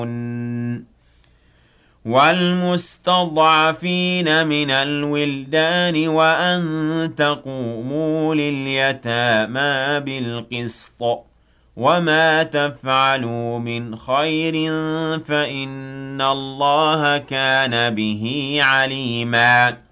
وَالْمُسْتَضْعَفِينَ مِنَ الْوِلْدَانِ وَأَن تَقُومُوا لِلْيَتَامَىٰ بِالْقِسْطِ ۚ وَمَا تَفْعَلُوا مِنْ خَيْرٍ فَإِنَّ اللَّهَ كَانَ بِهِ عَلِيمًا